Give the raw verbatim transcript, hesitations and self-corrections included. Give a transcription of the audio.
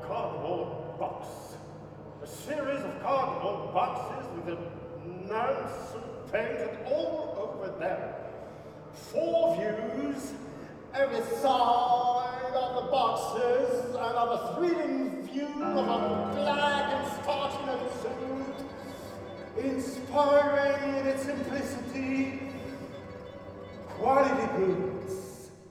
cardboard box. A series of cardboard boxes with a nonce painted all over them. Four views, every side of the boxes, and of a thrilling view of a black and starchy little suit, inspiring in its simplicity, quality good.